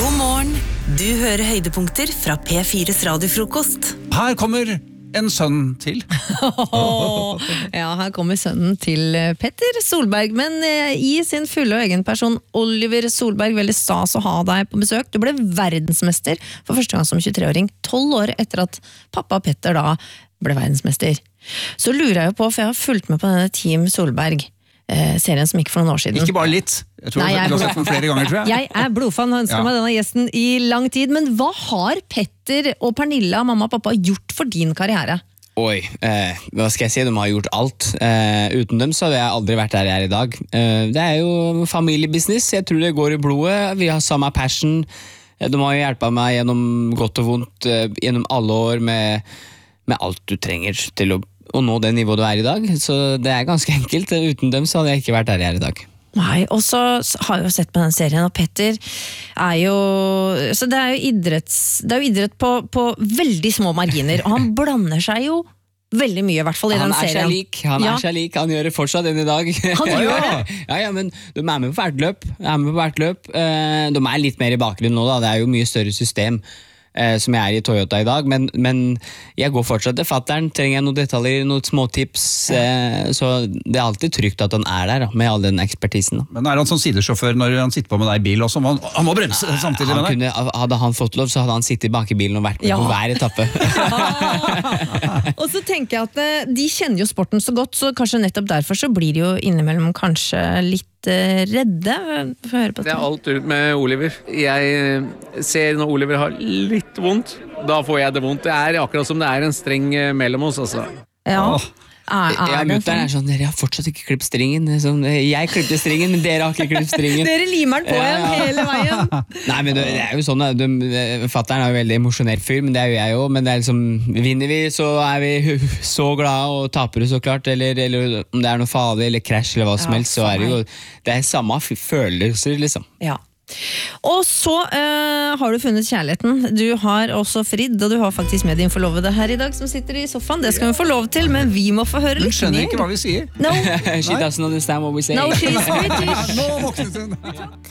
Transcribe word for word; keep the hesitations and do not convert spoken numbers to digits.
God morgen. Du hører høydepunkter fra P fires radiofrokost. Her kommer en sønn til. Ja, her kommer sønnen til Petter Solberg, men i sin fulle og egen person, Oliver Solberg, veldig stas å ha deg på besøk. Du ble verdensmester for første gang som tjuetre-åring, tolv år etter at pappa Petter da ble verdensmester. Så lurer jeg jo på, for jeg har fulgt med på denne Team Solberg, serien som gikk for noen år siden. Ikke bare litt. Jeg tror Nei, jeg, du har sett den flere ganger, tror jeg. Jeg er blodfan og ønsker ja. meg denne gjesten i lang tid, men hva har Petter og Pernilla, mamma og pappa, gjort for din karriere? Oi, eh, hva skal jeg si? De har gjort alt. Eh, uten dem så hadde jeg aldri vært der jeg er i dag. Eh, det er jo familiebusiness, jeg tror det går i blodet. Vi har samme passion. De har jo hjulpet meg gjennom godt og vondt, eh, gjennom alle år med, med alt du trenger til å og nå det nivået du er i dag, så det er ganske enkelt. Uten dem så hadde jeg ikke vært der jeg er i dag. Nei, og så har jeg jo sett på den serien, og Petter er jo, så det er jo idretts, det er jo idrett på, på veldig små marginer, og han blander seg jo veldig mye, i hvert fall i den serien. Han er seg lik, han ja. er seg lik, han gjør det fortsatt enn i dag. Han gjør det? Ja, ja, men de er med på hvert løp, er med på hvert løp. De er litt mer i bakgrunnen nå da, det er jo mye større system. Eh, som jeg er i Toyota i dag, men, men jeg går fortsatt til fatteren, trenger jeg noen detaljer, noen små tips, eh, så det er alltid trygt at han er der, da, med all den ekspertisen. Da. Men er han sånn sidesjåfør når han sitter på med deg i bil også? Han, han må bremse ja, samtidig han med deg? Kunne, hadde han fått lov, så hadde han sittet bak i bilen og vært med ja. på hver etappe. Ja. Og så tenker jeg at de kjenner jo sporten så godt, så kanskje nettopp derfor så blir de jo innimellom kanskje litt redde. Det er alt ut med Oliver. Jeg ser når Oliver har litt vondt, da får jeg det vondt. Det er akkurat som det er en streng mellom oss, altså. Ja. Åh. Er, er jeg mutter'n er sånn, dere har fortsatt ikke klippet stringen. Sånn, jeg klippte stringen, men dere har ikke klippet stringen. Dere limer den på igjen ja. hele veien. Nei, men det, det er jo sånn, fatteren er jo veldig emosjonert fyr, men det er jo jeg jo, men det er liksom, vinner vi, så er vi så glade, og taper det så klart, eller, eller om det er noe farlig, eller krasj, eller hva som helst, så er det jo, det er samme følelser, liksom. Ja. Og så uh, har du funnet kjærligheten. Du har også fridd, og du har faktisk med din forlovede her i dag som sitter i sofaen. Det skal vi få lov til, men vi må få høre litt mer. Hun skjønner ikke hva vi sier. No. She doesn't understand what we say. No, she's British. Nå våknet hun.